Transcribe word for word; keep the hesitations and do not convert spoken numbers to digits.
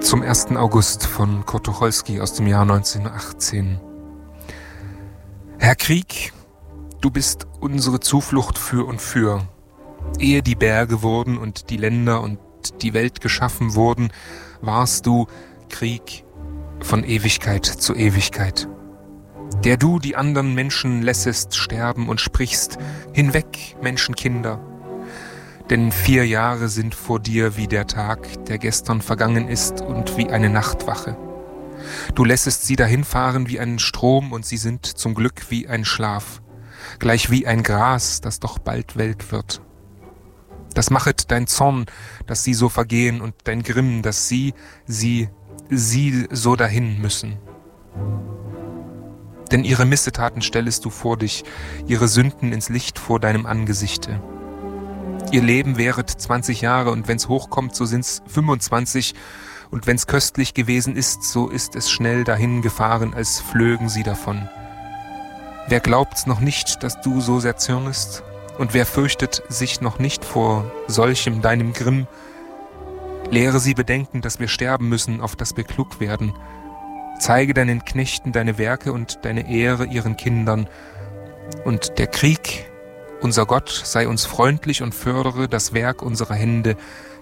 Zum ersten August von Kurt Tucholsky aus dem Jahr neunzehnhundertachtzehn. Herr Krieg, du bist unsere Zuflucht für und für. Ehe die Berge wurden und die Länder und die Welt geschaffen wurden, warst du, Krieg, von Ewigkeit zu Ewigkeit. Der du die anderen Menschen lässest sterben und sprichst, hinweg, Menschenkinder. Denn vier Jahre sind vor dir wie der Tag, der gestern vergangen ist, und wie eine Nachtwache. Du lässest sie dahinfahren wie einen Strom, und sie sind zum Glück wie ein Schlaf, gleich wie ein Gras, das doch bald welk wird. Das machet dein Zorn, dass sie so vergehen, und dein Grimm, dass sie, sie, sie so dahin müssen. Denn ihre Missetaten stellest du vor dich, ihre Sünden ins Licht vor deinem Angesichte. Ihr Leben wäret zwanzig Jahre, und wenn's hochkommt, so sind's fünfundzwanzig, und wenn's köstlich gewesen ist, so ist es schnell dahin gefahren, als flögen sie davon. Wer glaubt's noch nicht, dass du so sehr zürnest? Und wer fürchtet sich noch nicht vor solchem deinem Grimm? Lehre sie bedenken, dass wir sterben müssen, auf dass wir klug werden. Zeige deinen Knechten deine Werke und deine Ehre ihren Kindern. Und der Krieg, unser Gott, sei uns freundlich und fördere das Werk unserer Hände,